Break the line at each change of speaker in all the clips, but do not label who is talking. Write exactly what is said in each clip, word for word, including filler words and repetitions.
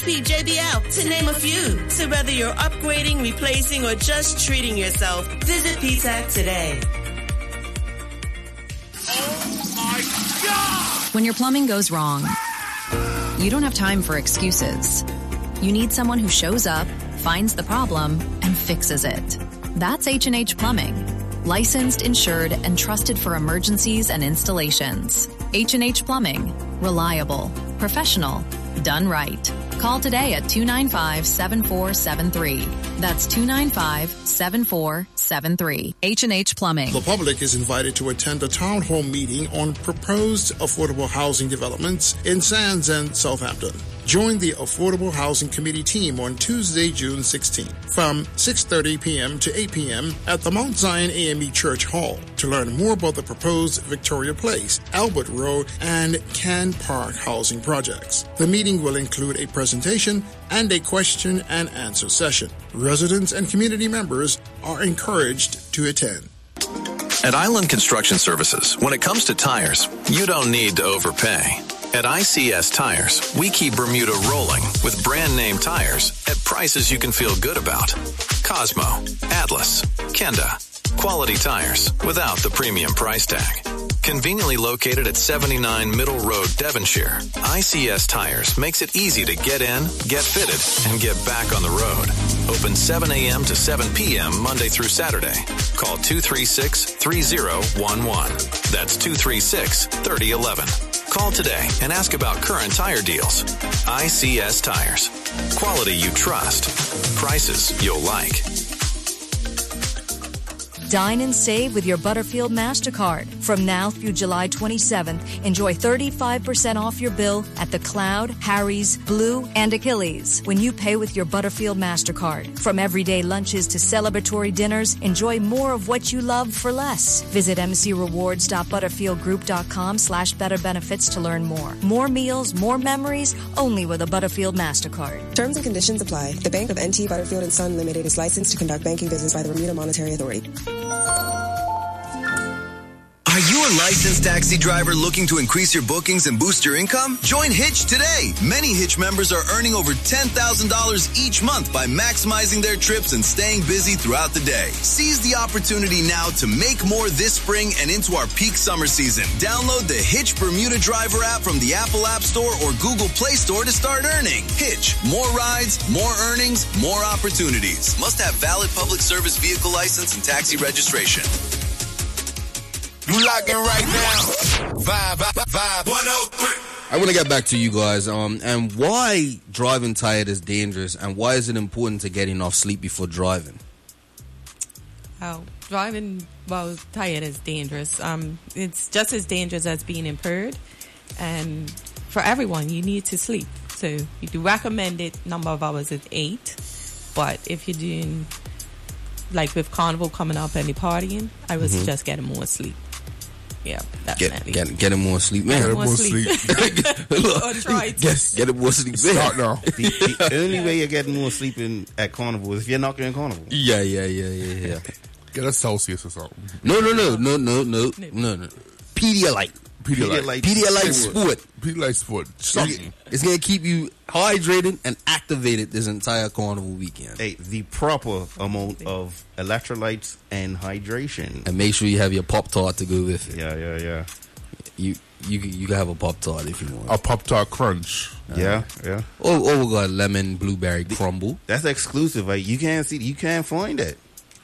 P, J B L, to name a few. So whether you're upgrading, replacing, or just treating yourself, visit P TAC today.
Oh my God!
When your plumbing goes wrong, you don't have time for excuses. You need someone who shows up, finds the problem, and fixes it. That's H and H Plumbing. Licensed, insured, and trusted for emergencies and installations. H and H Plumbing. Reliable. Professional. Done right. Call today at two nine five, seven four seven three. That's two nine five, seven four seven three. H and H Plumbing.
The public is invited to attend a town hall meeting on proposed affordable housing developments in Sands and Southampton. Join the Affordable Housing Committee team on Tuesday, June sixteenth from six thirty p.m. to eight p.m. at the Mount Zion A M E Church Hall to learn more about the proposed Victoria Place, Albert Road, and Can Park housing projects. The meeting will include a presentation and a question and answer session. Residents and community members are encouraged to attend.
At Island Construction Services, when it comes to tires, you don't need to overpay. At I C S Tires, we keep Bermuda rolling with brand name tires at prices you can feel good about. Cosmo, Atlas, Kenda, quality tires without the premium price tag. Conveniently located at seventy-nine Middle Road, Devonshire, I C S Tires makes it easy to get in, get fitted, and get back on the road. Open seven a.m. to seven p.m. Monday through Saturday. Call two three six, three zero one one. That's two three six, three zero one one. Call today and ask about current tire deals. I C S Tires. Quality you trust. Prices you'll like.
Dine and save with your Butterfield MasterCard. From now through July twenty-seventh, enjoy thirty-five percent off your bill at The Cloud, Harry's, Blue, and Achilles when you pay with your Butterfield MasterCard. From everyday lunches to celebratory dinners, enjoy more of what you love for less. Visit mcrewards.butterfieldgroup.com slash better benefits to learn more. More meals, more memories, only with a Butterfield MasterCard.
Terms and conditions apply. The Bank of N T Butterfield and Son Limited is licensed to conduct banking business by the Bermuda Monetary Authority.
Are you a licensed taxi driver looking to increase your bookings and boost your income? Join Hitch today. Many Hitch members are earning over ten thousand dollars each month by maximizing their trips and staying busy throughout the day. Seize the opportunity now to make more this spring and into our peak summer season. Download the Hitch Bermuda Driver app from the Apple App Store or Google Play Store to start earning. Hitch. More rides, more earnings, more opportunities. Must have valid public service vehicle license and taxi registration.
You locking right now. Vibe, vibe, vibe. one oh three.
I want to get back to you guys, um, and why driving tired is dangerous, and why is it important to get enough sleep before driving?
Oh, driving while tired is dangerous. Um, it's just as dangerous as being impaired, and for everyone, you need to sleep. So the recommended number of hours is eight, but if you're doing, like with Carnival coming up and the partying, I would mm-hmm. suggest getting more sleep. Yeah, definitely.
Get, get, get him more sleep, man.
Get him more sleep.
Look,
or try to.
Get, get him more sleep.
Start now. the, the only way you're getting more sleep in, at Carnival is if you're not getting Carnival.
Yeah, yeah, yeah, yeah, yeah.
Get a Celsius or something.
No, no, no, no, no, no, no, no. Pedialyte.
Pedialyte.
Pedialyte Sport.
Pedialyte Sport.
Something. It's going to keep you hydrated and activated this entire Carnival weekend.
Hey, the proper amount of electrolytes and hydration.
And make sure you have your Pop-Tart to go with it.
Yeah, yeah, yeah.
You you you can have a Pop-Tart if you want.
A Pop-Tart Crunch. Uh, yeah, yeah.
Or, or we got lemon blueberry crumble.
That's exclusive. Like, you can't see, you can't find it.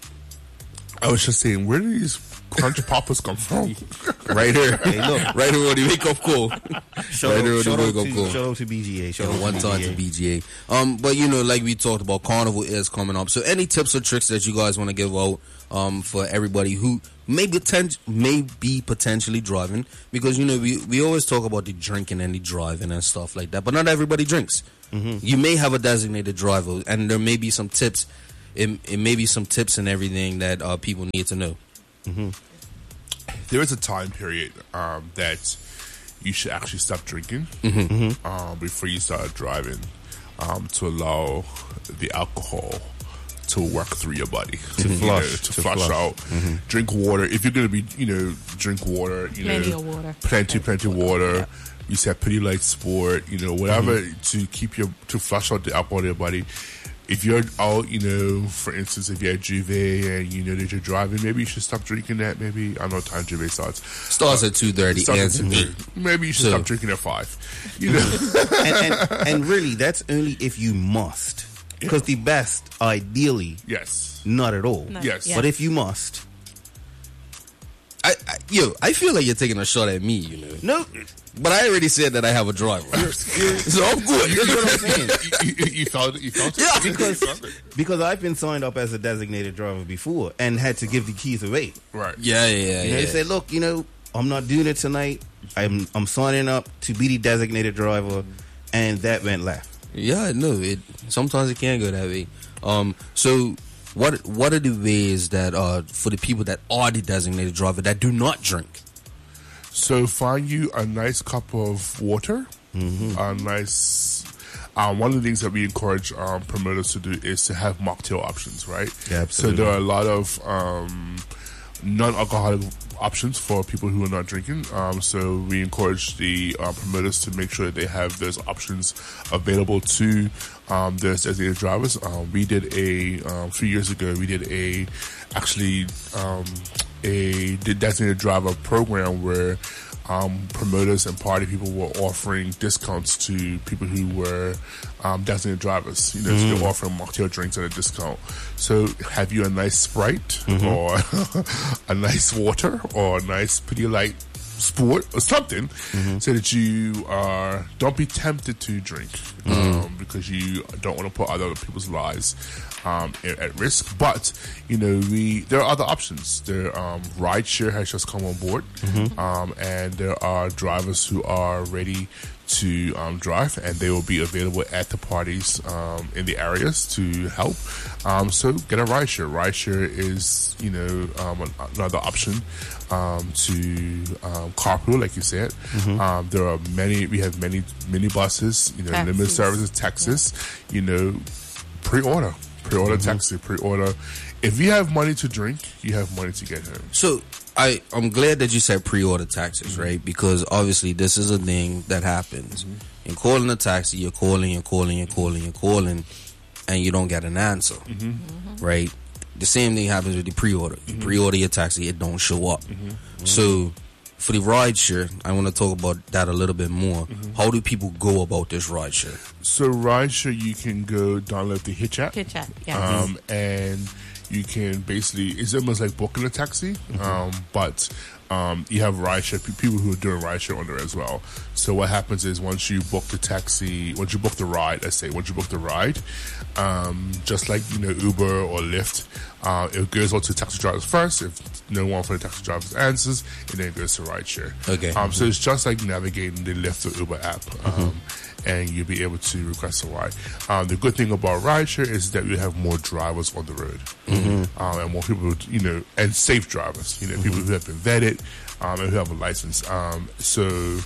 I was just saying, where do these Crunch Poppers come from?
Right here. Hey, look. Right here on the wake up call.
Shout
right here
on
the wake up call.
Shout out to B G A. Shout out
one
to
time to B G A. Um, but you know, like we talked about, Carnival is coming up. So any tips or tricks that you guys want to give out um, for everybody who may be, poten- may be potentially driving? Because, you know, we, we always talk about the drinking and the driving and stuff like that. But not everybody drinks. Mm-hmm. You may have a designated driver, and there may be some tips. It, it may be some tips and everything that uh, people need to know.
Mm-hmm. There is a time period um, that you should actually stop drinking
mm-hmm. Mm-hmm.
Um, before you start driving um, to allow the alcohol to work through your body.
To
you
flush.
Know, to,
to
flush,
flush
out.
Mm-hmm.
Drink water. If you're going to be, you know, drink water. You
plenty
know,
of water.
Plenty, plenty of water.
Yeah.
you said pretty light sport, you know, whatever mm-hmm. to keep your to flush out the alcohol in your body. If you're out, you know, for instance, if you're at Juve and you know that you're driving, maybe you should stop drinking that. Maybe I don't know what time Juve starts.
Starts uh, at two thirty. Ends at eight.
Maybe you should so. stop drinking at five. You know,
and, and, and really, that's only if you must. Because yeah. the best, ideally,
yes,
not at all.
No.
Yes,
but if you must.
I, I, yo, I feel like you're taking a shot at me, you know.
No.
But I already said that I have a driver. So I'm good.
That's what I'm saying.
you, you, you felt it? You felt it?
Yeah. Because, because I've been signed up as a designated driver before and had to give the keys away.
Right.
Yeah, yeah, yeah.
You know,
yeah.
they said, look, you know, I'm not doing it tonight. I'm I'm signing up to be the designated driver. And that went left.
Yeah, no. It sometimes it can go that way. Um, so... What what are the ways that uh for the people that are the designated driver that do not drink?
So find you a nice cup of water,
mm-hmm.
a nice. Um, one of the things that we encourage um, promoters to do is to have mocktail options, right?
Yeah, absolutely.
So there are a lot of um, non-alcoholic options for people who are not drinking. Um, so we encourage the uh, promoters to make sure that they have those options available to um, their designated drivers. Um, we did a um, few years ago. We did a actually um, a designated driver program where um, promoters and party people were offering discounts to people who were um, designated drivers. You know, mm. so they're offering mocktail drinks at a discount. So have you a nice Sprite mm-hmm. or a nice water or a nice pretty light sport or something, mm-hmm. so that you uh, don't be tempted to drink mm. um, because you don't want to put other people's lives um, at, at risk. But you know, we there are other options. There, um, rideshare has just come on board,
mm-hmm.
um, and there are drivers who are ready to um, drive, and they will be available at the parties um, in the areas to help. Um, so get a rideshare. Rideshare is, you know, um, another option um, to um, carpool, like you said.
Mm-hmm.
Um, there are many. We have many minibuses, you know,
taxis.
limited services, taxis. Yeah. You know, pre-order, pre-order
mm-hmm.
taxi, pre-order. If you have money to drink, you have money to get home.
So I, I'm glad that you said pre-order taxis, mm-hmm. right? Because obviously this is a thing that happens. Mm-hmm. In calling a taxi, you're calling, you're calling, you're calling, you're calling, and you don't get an answer,
mm-hmm.
Mm-hmm.
right? The same thing happens with the pre-order. You
mm-hmm.
pre-order your taxi, it don't show up.
Mm-hmm. Mm-hmm.
So for the rideshare, I want to talk about that a little bit more.
Mm-hmm.
How do people go about this rideshare?
So rideshare, you can go download the Hitch app.
Hitch app, yes.
Um, and you can basically, it's almost like booking a taxi,
mm-hmm.
um, but um, you have rideshare, people who are doing rideshare on there as well. So what happens is once you book the taxi, once you book the ride, let's say, once you book the ride, um, just like, you know, Uber or Lyft, uh, it goes out to taxi drivers first. If no one for the taxi drivers answers, and then it goes to rideshare.
Okay.
Um, so it's just like navigating the Lyft or Uber app. Um,
Mm-hmm.
and you'll be able to request a ride. Um, the good thing about rideshare is that you have more drivers on the road,
mm-hmm.
um, and more people, you know, and safe drivers. You know, mm-hmm. people who have been vetted um, and who have a license. Um, so,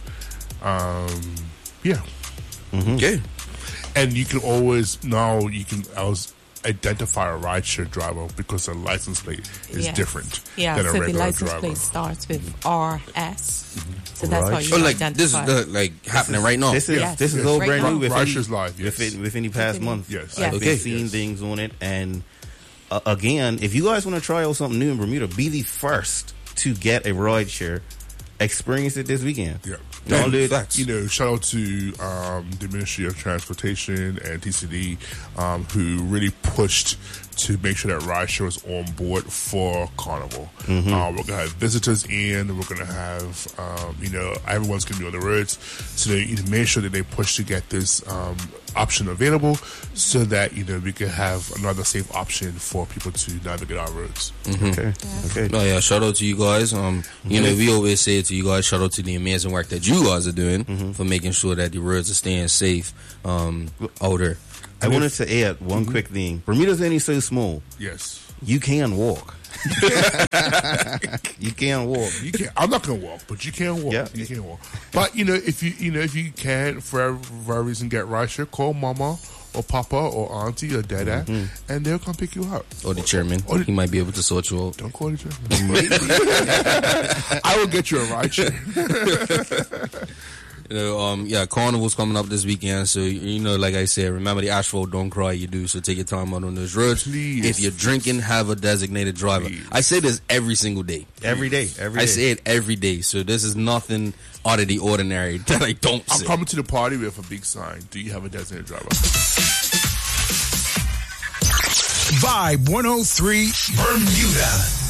um, yeah,
mm-hmm. okay.
And you can always now you can always identify a rideshare driver because the license plate is
yes.
different
yeah,
than a
so
regular
the license
driver.
plate starts with R S. Mm-hmm. So that's
right.
how you
oh, like
identify.
this is the, like happening
is,
right now.
This is
yes.
this is
yes.
all
right
brand
now.
new. Within,
Ridershare's live, yes.
within, within the past
within,
month.
Yes,
I've
okay.
been seeing
yes.
things on it, and uh, again, if you guys want to try out something new in Bermuda, be the first to get a rideshare. Experience it this weekend.
Yeah.
Don't
And,
Facts.
you know, shout out to um, the Ministry of Transportation and T C D, um, who really pushed to make sure that rideshare was on board for Carnival.
Mm-hmm.
Uh, we're going to have visitors in. We're going to have, um, you know, everyone's going to be on the roads. So they you know, made sure that they pushed to get this um, option available so that, you know, we could have another safe option for people to navigate our roads.
Mm-hmm.
Okay.
Yeah.
Okay.
Oh yeah, shout out to you guys. Um, you
mm-hmm.
know, we always say to you guys, shout out to the amazing work that you guys are doing
mm-hmm.
for making sure that the roads are staying safe um, out there.
I wanted to add one mm-hmm. quick thing. Bermuda's only so small.
Yes.
You can walk. you can walk.
You can. I'm not gonna walk, but you can walk.
Yeah.
You can walk. But you know, if you you know if you can for whatever reason get rideshare, call mama or papa or auntie or dada, mm-hmm. and they'll come pick you up.
Or the chairman. Or the, he might be able to sort you out.
Don't call the chairman. I will get you a rideshare.
You know, um, yeah, Carnival's coming up this weekend, so you know, like I said, remember the asphalt don't cry, you do. So take your time out on those roads.
Please.
If you're drinking, have a designated driver.
Please.
I say this every single day.
Every day, every day.
I say it every day. So this is nothing out of the ordinary that I don't
I'm
say.
coming to the party with a big sign. Do you have a designated driver?
Vibe one oh three Bermuda.